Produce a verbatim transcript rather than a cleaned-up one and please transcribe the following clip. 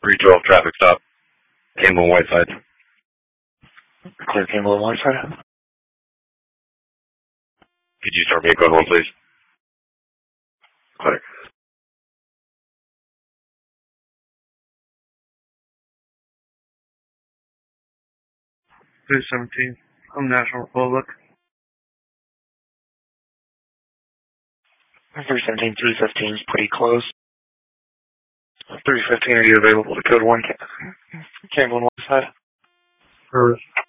three twelve traffic stop. Campbell and Whiteside. Clear Campbell and Whiteside. Could you start me a code one, please? Clear. three seventeen, I'm National Republic. three seventeen, three fifteen is pretty close. three fifteen, are you available to code one Campbell and Whiteside? Perfect.